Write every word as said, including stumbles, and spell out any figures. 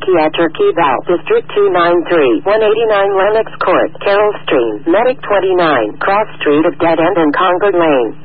Psychiatric Eval, District two ninety-three, one eighty-nine Lenox Court, Carroll Stream, Medic twenty-nine, Cross Street of Dead End and Concord Lane.